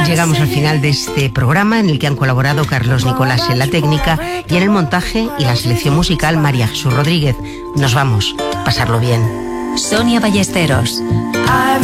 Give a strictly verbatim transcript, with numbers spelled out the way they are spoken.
llegamos al final de este programa en el que han colaborado Carlos Nicolás en la técnica y en el montaje y la selección musical María Jesús Rodríguez. Nos vamos, pasarlo bien. Sonia Ballesteros.